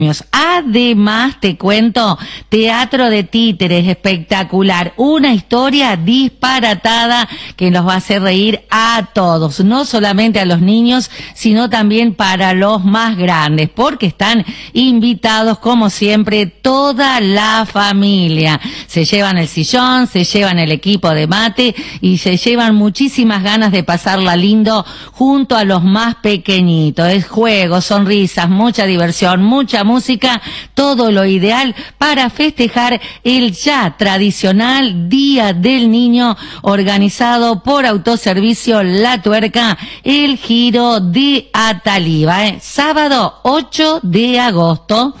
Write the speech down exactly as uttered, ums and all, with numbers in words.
Además, te cuento, teatro de títeres espectacular, una historia disparatada que nos va a hacer reír a todos, no solamente a los niños, sino también para los más grandes, porque están invitados, como siempre, toda la familia. Se llevan el sillón, se llevan el equipo de mate y se llevan muchísimas ganas de pasarla lindo junto a los más pequeñitos. Es juego, sonrisas, mucha diversión, mucha música, todo lo ideal para festejar el ya tradicional Día del Niño, organizado por Autoservicio La Tuerca, el Giro de Ataliva, ¿eh? Sábado ocho de agosto.